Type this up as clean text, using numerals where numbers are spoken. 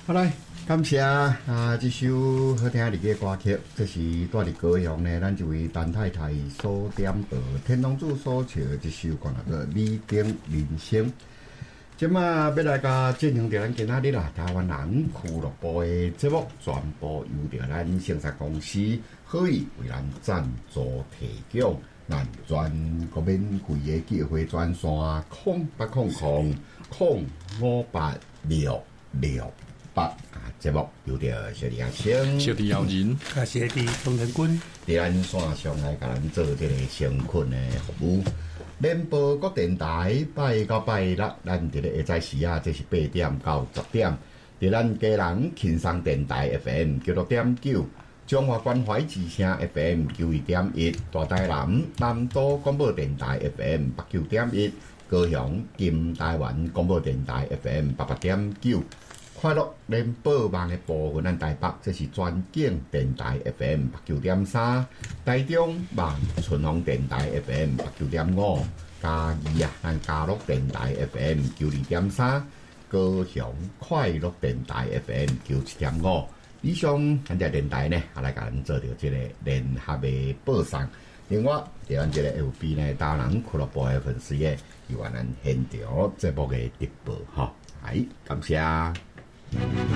好来，感谢这首好听的歌曲，这是住伫高雄呢，咱一位陈太太所点播天龙柱所唱的这首歌叫做《你等人生》。今嘛要来甲进行着咱今仔日台湾人俱乐部的节目，全部由着咱成实公司好意为咱赞助提供。咱全国免费的记会专线0800058668节目由着小弟阿星、 小弟姚人、 小弟钟腾君， 伫咱线上来甲咱做这个成群的服务。联播各电台拜到拜六，咱伫咧下早时这是8点到10点，伫咱家人轻松电台 FM96.9。中华关怀之声 FM 91.1，大台南南都广播电台 FM 89.1，高雄金台湾广播电台 FM 88.9，快乐联播网的部分，咱台北这是专景电台 FM 89.3，台中网春风电台 FM 89.5，嘉义咱嘉乐电台 FM 92.3，高雄快乐电台 FM 97.5。以上咱只电台呢，来甲咱做着这个联合的播送。另外，伫咱这个 FB 呢，大人俱乐部的粉丝页，有咱现场节目的直播哈。哎，感谢。